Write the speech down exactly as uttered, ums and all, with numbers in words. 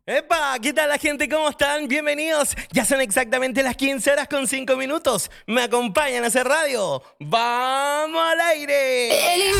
¡Epa! ¿Qué tal la gente? ¿Cómo están? Bienvenidos. Ya son exactamente las quince horas con cinco minutos. Me acompañan a hacer radio. ¡Vamos al aire!